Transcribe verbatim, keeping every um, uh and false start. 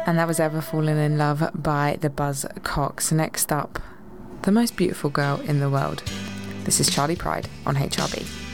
And that was Ever Fallen in Love by the Buzzcocks. Next up, the most beautiful girl in the world. This is Charlie Pride on H R B.